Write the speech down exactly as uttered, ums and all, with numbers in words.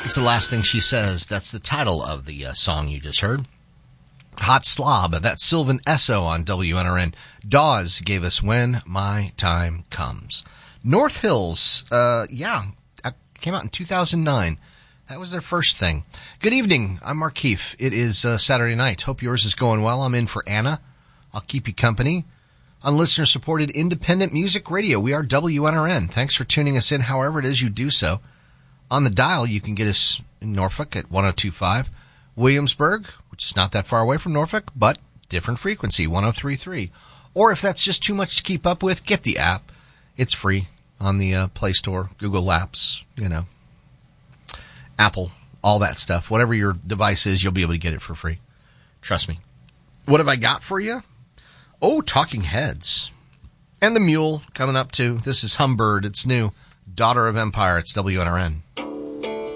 It's the last thing she says. That's the title of the uh, song you just heard. Hot Slob. That's Sylvan Esso on W N R N. Dawes gave us When My Time Comes. North Hills, uh, yeah, came out in two thousand nine. That was their first thing. Good evening. I'm Mark Keefe. It is uh, Saturday night. Hope yours is going well. I'm in for Anna. I'll keep you company on listener-supported independent music radio. We are W N R N. Thanks for tuning us in however it is you do so. On the dial, you can get us in Norfolk at one oh two point five. Williamsburg, which is not that far away from Norfolk, but different frequency, one oh three point three. Or if that's just too much to keep up with, get the app. It's free on the uh, Play Store, Google Apps, you know, Apple, all that stuff. Whatever your device is, you'll be able to get it for free. Trust me. What have I got for you? Oh, Talking Heads. And the Mule coming up, too. This is Humbird. It's new. Daughter of Empire. It's W N R N.